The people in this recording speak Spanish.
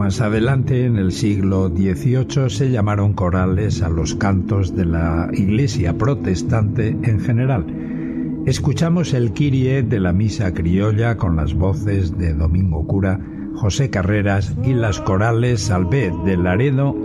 Más adelante, en el siglo XVIII, se llamaron corales a los cantos de la Iglesia protestante en general. Escuchamos el Kyrie de la misa criolla con las voces de Domingo Cura, José Carreras y las corales Salvé de Laredo